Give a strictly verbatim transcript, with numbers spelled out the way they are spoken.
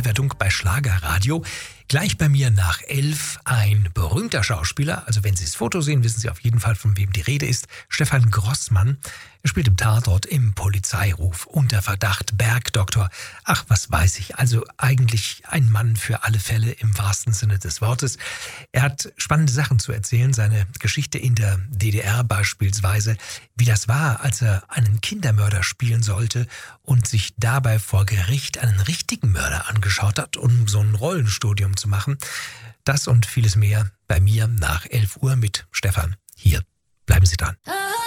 Neuwertung bei Schlagerradio. Gleich bei mir nach elf ein berühmter Schauspieler. Also wenn Sie das Foto sehen, wissen Sie auf jeden Fall, von wem die Rede ist. Stefan Grossmann. Er spielt im Tatort im Polizeiruf unter Verdacht Bergdoktor. Ach, was weiß ich. Also eigentlich ein Mann für alle Fälle im wahrsten Sinne des Wortes. Er hat spannende Sachen zu erzählen. Seine Geschichte in der D D R beispielsweise. Wie das war, als er einen Kindermörder spielen sollte und sich dabei vor Gericht einen richtigen Mörder angeschaut hat, um so ein Rollenstudium zu machen. Das und vieles mehr bei mir nach elf Uhr mit Stefan. Hier, bleiben Sie dran.